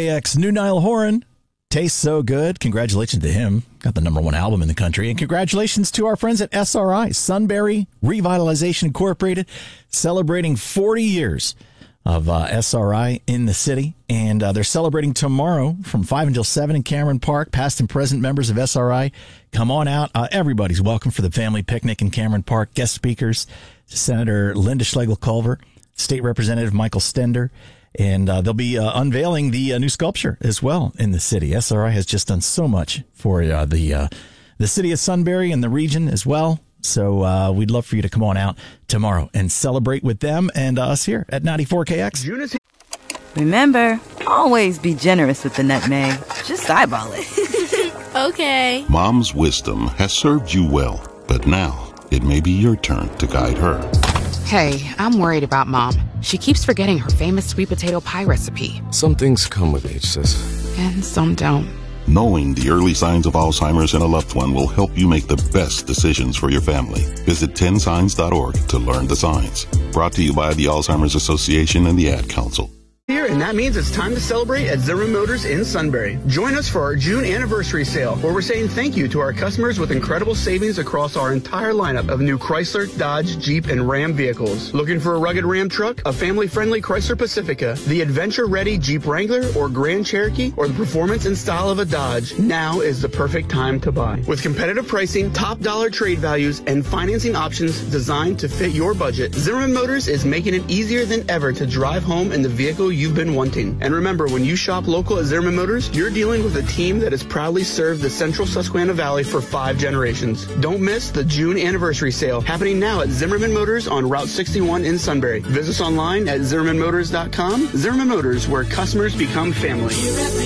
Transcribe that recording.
94KX, new Niall Horan. Tastes so good. Congratulations to him. Got the #1 album in the country. And congratulations to our friends at SRI, Sunbury Revitalization Incorporated, celebrating 40 years of SRI in the city. And they're celebrating tomorrow from 5 until 7 in Cameron Park. Past and present members of SRI, come on out. Everybody's welcome for the family picnic in Cameron Park. Guest speakers, Senator Linda Schlegel-Culver, State Representative Michael Stender. And they'll be unveiling the new sculpture as well in the city. SRI has just done so much for the city of Sunbury and the region as well. So we'd love for you to come on out tomorrow and celebrate with them and us here at 94KX. Remember, always be generous with the nutmeg. Just eyeball it. Okay. Mom's wisdom has served you well, but now it may be your turn to guide her. Hey, I'm worried about Mom. She keeps forgetting her famous sweet potato pie recipe. Some things come with age, sis. And some don't. Knowing the early signs of Alzheimer's in a loved one will help you make the best decisions for your family. Visit 10signs.org to learn the signs. Brought to you by the Alzheimer's Association and the Ad Council. Here, and that means it's time to celebrate at Zimmerman Motors in Sunbury. Join us for our June anniversary sale, where we're saying thank you to our customers with incredible savings across our entire lineup of new Chrysler, Dodge, Jeep, and Ram vehicles. Looking for a rugged Ram truck, a family-friendly Chrysler Pacifica, the adventure-ready Jeep Wrangler or Grand Cherokee, or the performance and style of a Dodge? Now is the perfect time to buy. With competitive pricing, top dollar trade values, and financing options designed to fit your budget, Zimmerman Motors is making it easier than ever to drive home in the vehicle you've been wanting. And remember, when you shop local at Zimmerman Motors, you're dealing with a team that has proudly served the central Susquehanna Valley for 5 generations. Don't miss the June anniversary sale happening now at Zimmerman Motors on Route 61 in Sunbury. Visit us online at ZimmermanMotors.com. Zimmerman Motors, where customers become family.